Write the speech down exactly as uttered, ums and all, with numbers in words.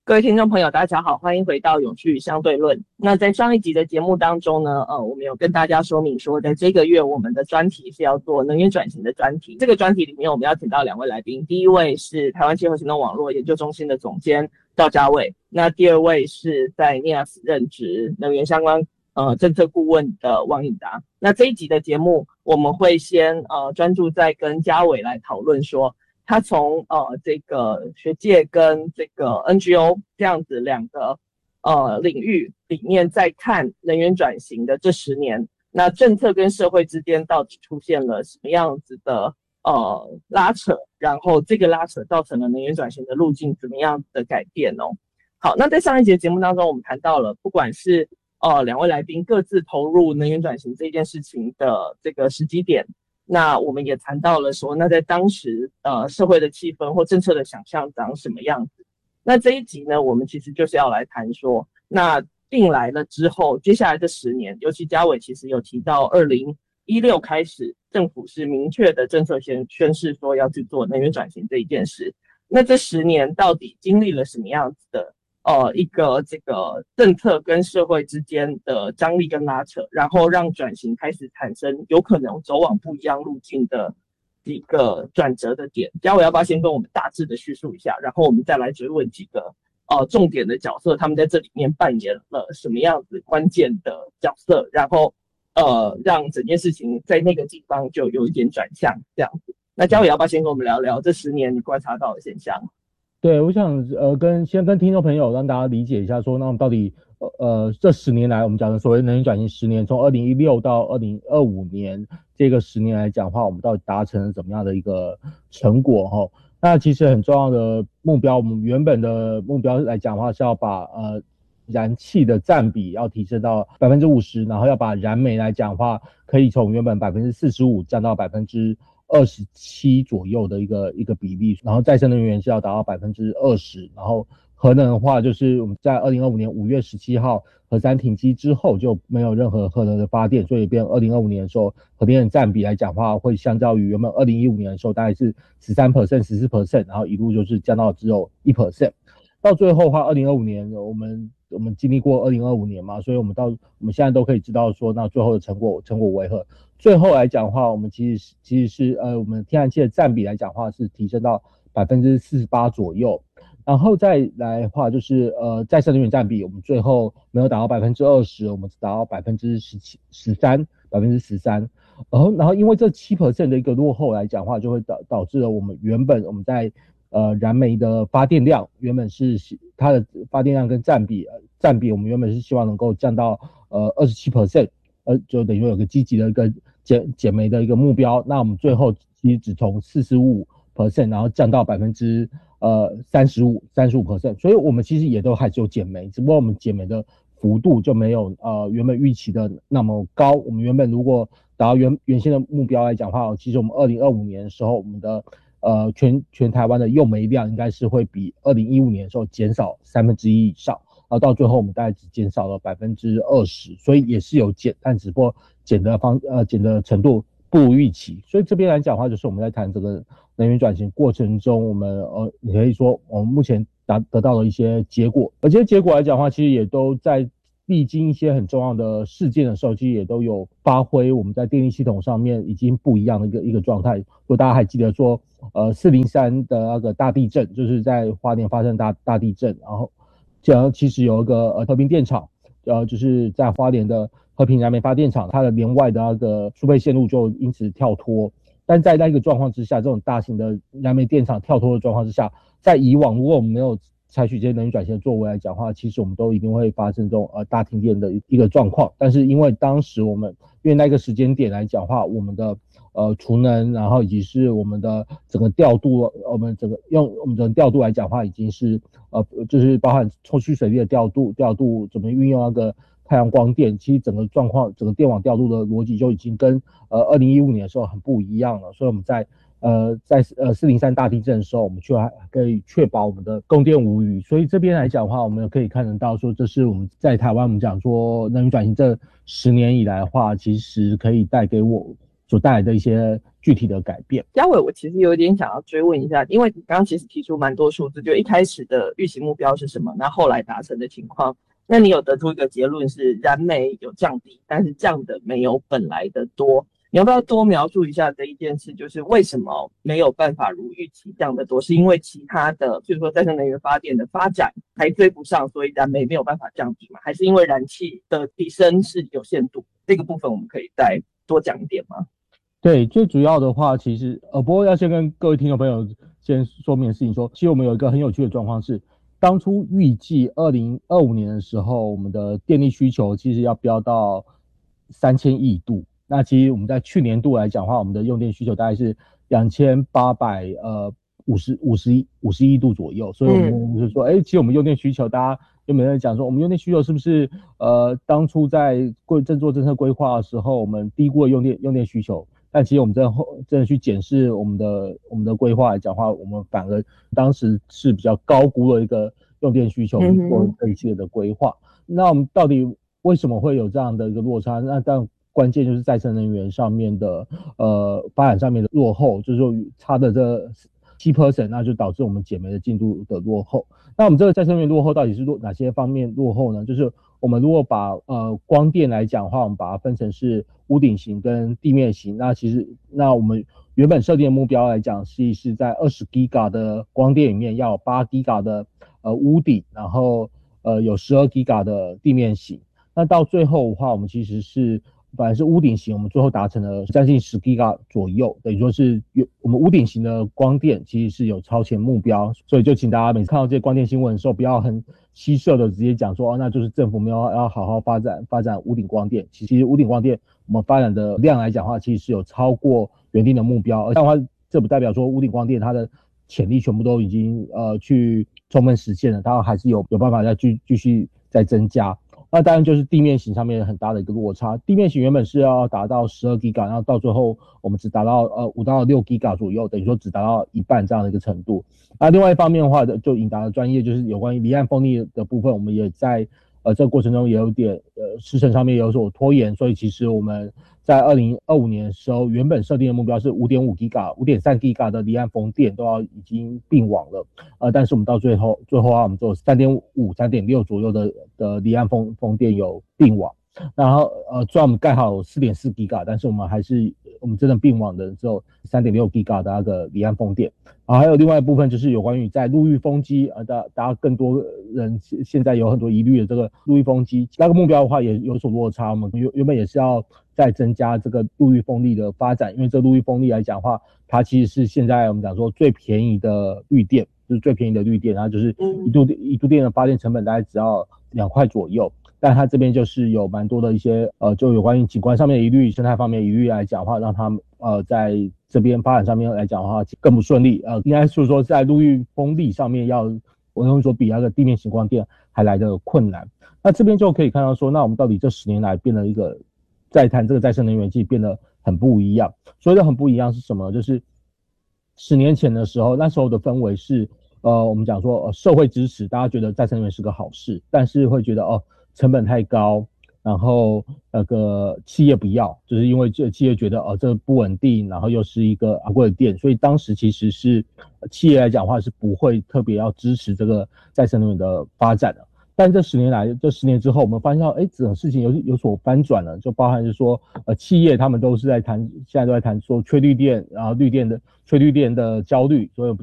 各位听众朋友，大家好，欢迎回到永续相对论。那在上一集的节目当中呢，呃，我们有跟大家说明说，在这个月我们的专题是要做能源转型的专题。这个专题里面，我们要请到两位来宾，第一位是台湾气候行动网络研究中心的总监赵家伟，那第二位是在 N E A S 任职能源相关呃政策顾问的王颖达。那这一集的节目，我们会先呃专注在跟家伟来讨论说，他从呃这个学界跟这个 N G O 这样子两个呃领域里面，在看能源转型的这十年，那政策跟社会之间到底出现了什么样子的呃拉扯，然后这个拉扯造成了能源转型的路径怎么样的改变哦。好，那在上一节节目当中，我们谈到了不管是呃两位来宾各自投入能源转型这件事情的这个时机点。那我们也谈到了说，那在当时呃社会的气氛或政策的想象长什么样子。那这一集呢，我们其实就是要来谈说，那定来了之后，接下来这十年，尤其家伟其实有提到，二零一六开始，政府是明确的政策宣宣示说要去做能源转型这一件事。那这十年到底经历了什么样子的呃一个这个政策跟社会之间的张力跟拉扯，然后让转型开始产生有可能走往不一样路径的几个转折的点。嘉伟要不要先跟我们大致的叙述一下，然后我们再来追问几个呃重点的角色，他们在这里面扮演了什么样子关键的角色，然后呃让整件事情在那个地方就有一点转向这样子。那嘉伟要不要先跟我们聊聊这十年你观察到的现象？ 对，我想呃跟先跟听众朋友让大家理解一下说，那我们到底呃呃这十年来我们讲的所谓能源转型十年，从二零一六到二零二五年这个十年来讲的话，我们到底达成了怎么样的一个成果哈？那其实很重要的目标，我们原本的目标来讲的话是要把呃燃气的占比要提升到百分之五十，然后要把燃煤来讲的话，可以从原本百分之四十五降到百分之二十七左右的一个一个比例，然后再生能源是要达到百分之二十，然后核能的话，就是我们在二零二五年五月十七号核三停机之后就没有任何核能的发电，所以变二零二五年的时候，核电的占比来讲的话，会相较于原本二零一五年的时候大概是 百分之十三、百分之十四， 然后一路就是降到只有 百分之一。到最后的话，二零二五年我们我们经历过二零二五年嘛，所以我们到我们现在都可以知道说，那最后的成果成果为何？最后来讲的话，我们其实其实是呃，我们天然气的占比来讲的话是提升到百分之四十八左右，然后再来的话就是呃，再生能源占比，我们最后没有达到百分之二十，我们只达到百分之十七、十三、百分之十三，然后然后因为这七 percent 的一个落后来讲的话，就会导导致了我们原本我们在呃，燃煤的发电量原本是它的发电量跟占比、呃、占比，我们原本是希望能够降到呃 百分之二十七， 呃，就等于有个积极的一个减减煤的一个目标。那我们最后其实只从百分之四十五，然后降到百分之呃三十五、三十五 percent， 所以我们其实也都还是有减煤，只不过我们减煤的幅度就没有呃原本预期的那么高。我们原本如果达到原原先的目标来讲的话，其实我们二零二五年的时候，我们的呃，全全台湾的用煤量应该是会比二零一五年的时候减少三分之一以上，然后到最后我们大概只减少了百分之二十，所以也是有减，但只不过减的方呃减的程度不如预期。所以这边来讲的话，就是我们在谈这个能源转型过程中，我们呃你可以说我们目前达得到了一些结果，而这些结果来讲的话，其实也都在历经一些很重要的事件的时候，其实也都有发挥我们在电力系统上面已经不一样的一个一个状态。如果大家还记得说，呃，四零三的那个大地震，就是在花莲发生大大地震，然后这样其实有一个呃和平电厂，呃，就是在花莲的和平燃煤发电厂，它的连外的那个输配线路就因此跳脱。但在那个状况之下，这种大型的燃煤电厂跳脱的状况之下，在以往如果我们没有采取这些能源转型的作为来讲的话，其实我们都一定会发生这种呃大停电的一个状况。但是因为当时我们因为那个时间点来讲的话，我们的呃储能，然后以及是我们的整个调度，我们整个用我们整个调度来讲的话，已经是呃就是包含抽蓄水力的调度，调度怎么运用那个太阳光电，其实整个状况，整个电网调度的逻辑就已经跟呃二零一五年的时候很不一样了。所以我们在呃，在呃四零三大地震的时候，我们就还可以确保我们的供电无虞。所以这边来讲的话，我们可以看得到说，这是我们在台湾我们讲说能源转型这十年以来的话，其实可以带给我所带来的一些具体的改变。 嘉伟，我其实有点想要追问一下，因为你刚刚其实提出蛮多数字，就一开始的预期目标是什么，那后来达成的情况，那你有得出一个结论是燃煤有降低，但是降的没有本来的多。你要不要多描述一下这一件事，就是为什么没有办法如预期降的多，是因为其他的比如说再生能源发电的发展还追不上，所以燃煤没有办法降低吗？还是因为燃气的提升是有限度？这个部分我们可以再多讲一点吗？ 对，最主要的话，其实呃，不过要先跟各位听众朋友先说明的事情说，其实我们有一个很有趣的状况是，当初预计二零二五年的时候，我们的电力需求其实要飙到三千亿度。那其实我们在去年度来讲的话，我们的用电需求大概是两千八百呃五十五十亿五十亿度左右，所以我们就说，哎、嗯，其实我们用电需求，大家有没有人讲说，我们用电需求是不是呃当初在规政做政策规划的时候，我们低估了用电用电需求？但其实我们真的后真的去检视我们的我们的规划来讲的话，我们反而当时是比较高估了一个用电需求去做这一系列的规划。嗯、那我们到底为什么会有这样的一个落差？那当然关键就是再生能源上面的呃发展上面的落后，就是说差的这百分之七， 那就导致我们减煤的进度的落后。那我们这个再生能源落后到底是落哪些方面落后呢？就是我们如果把呃光电来讲的话，我们把它分成是屋顶型跟地面型。那其实那我们原本设定的目标来讲，是是在二十 Giga 的光电里面要有八 Giga 的呃屋顶，然后呃有十二 Giga 的地面型。那到最后的话，我们其实是本来是屋顶型，我们最后达成了将近十 Giga 左右，等于说是有我们屋顶型的光电其实是有超前目标，所以就请大家每次看到这些光电新闻的时候，不要很稀释的直接讲说，哦，那就是政府没有要好好发展发展屋顶光电。其实屋顶光电我们发展的量来讲的话，其实是有超过原定的目标，而这样的话，这不代表说屋顶光电它的潜力全部都已经呃去充分实现了，它还是有有办法再继继续再增加。那当然就是地面型上面很大的一个落差，地面型原本是要达到十二 Giga， 然后到最后我们只达到呃五到六 Giga 左右，等于说只达到一半这样的一个程度。那另外一方面的话，就引达的专业就是有关于离岸风力的部分，我们也在呃这个过程中也有点呃时程上面有所拖延，所以其实我们在二零二五年的时候，原本设定的目标是 五点五 Giga、五点三 Giga 的离岸风电都要已经并网了，呃，但是我们到最后最后啊，我们只有 三点五、三点六 左右的的离岸风风电有并网。然后呃，虽然我们盖好 四点四 Giga， 但是我们还是我们真的并网的只有 三点六 Giga 的那个离岸风电。啊，还有另外一部分就是有关于在陆域风机啊，大大家更多人现在有很多疑虑的这个陆域风机，那个目标的话也有所落差。我们原原本也是要再增加这个陆域风力的发展，因为这陆域风力来讲的话，它其实是现在我们讲说最便宜的绿电，就是最便宜的绿电，然后就是一度一度电的发电成本大概只要两块左右。但它这边就是有蛮多的一些呃，就有关于景观上面的疑虑、生态方面的疑虑来讲的话，让他们呃在这边发展上面来讲的话更不顺利。呃，应该是说在陆域风力上面要，我认为说比那个地面型光电还来的困难。那这边就可以看到说，那我们到底这十年来变了一个，在谈这个再生能源其实变得很不一样。所谓的很不一样是什么？就是十年前的时候，那时候的氛围是呃，我们讲说呃社会支持，大家觉得再生能源是个好事，但是会觉得哦。成本太高，然后那个企业不要，就是因为这企业觉得哦这不稳定，然后又是一个昂贵的电，所以当时其实是企业来讲的话是不会特别要支持这个再生能源的发展的。但这十年来，这十年之后，我们发现到，哎，整个事情有有所翻转了，就包含是说，呃，企业他们都是在谈，现在都在谈说缺绿电，然后绿电的缺绿电的焦虑，所以